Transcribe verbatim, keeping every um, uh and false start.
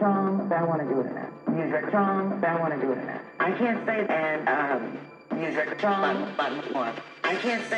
songs, I want to do it in that. Music songs, I want to do it in that. I can't say and um, music songs, but more. I can't say.